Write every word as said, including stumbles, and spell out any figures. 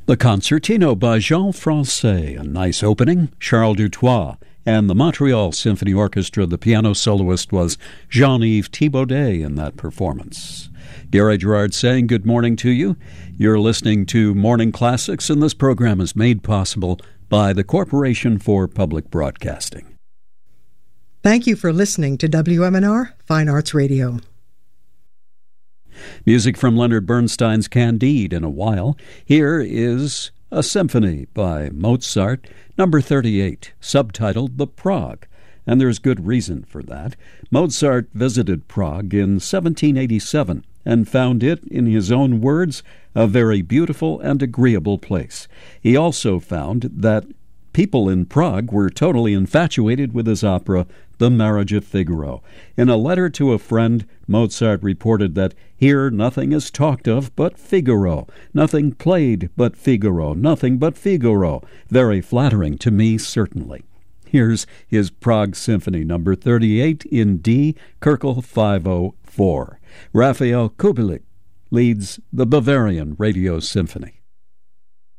The Concertino by Jean Francais, a nice opening, Charles Dutoit, and the Montreal Symphony Orchestra. The piano soloist was Jean-Yves Thibaudet in that performance. Gary Gerard saying good morning to you. You're listening to Morning Classics, and this program is made possible by the Corporation for Public Broadcasting. Thank you for listening to W M N R Fine Arts Radio. Music from Leonard Bernstein's Candide in a while. Here is a symphony by Mozart, number thirty-eight, subtitled The Prague. And there's good reason for that. Mozart visited Prague in seventeen eighty-seven and found it, in his own words, a very beautiful and agreeable place. He also found that people in Prague were totally infatuated with his opera, The Marriage of Figaro. In a letter to a friend, Mozart reported that here nothing is talked of but Figaro, nothing played but Figaro, nothing but Figaro. Very flattering to me, certainly. Here's his Prague Symphony, number thirty-eight in D, Köchel five oh four. Raphael Kubelik leads the Bavarian Radio Symphony.